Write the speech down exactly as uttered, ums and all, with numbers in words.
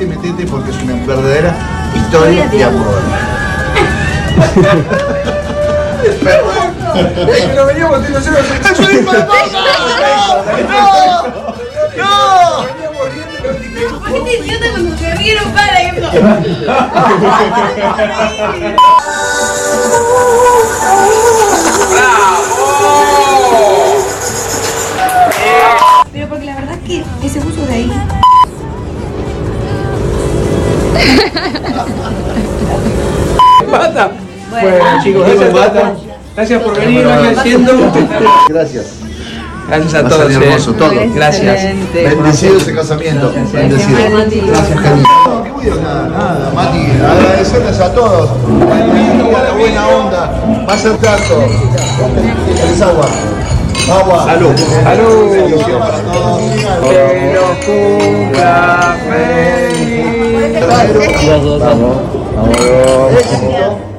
y metete porque es una verdadera historia de amor. Pero veníamos teniendo cero. ¡Ayudismo de cosa! ¡No! ¡No! ¿Por qué te idiota cuando se rieron para esto? Pero porque la verdad es que ese buzo de ahí. Bata. Bueno, chicos, gracias, Bata. Gracias por venir, vayan siendo. Gracias. Gracias a Va a todos. salir hermoso, todo. Gracias. Bendecido ese casamiento. Bendecido. Gracias, ¿Qué voy a hablar? Nada, Mati, agradecerles a todos. La buena onda. Va a ser tanto. ¿Querés agua? Agua. Salud. Salud. Bendición para todos. Que lo cumpla feliz. Vamos. Vamos. Vamos.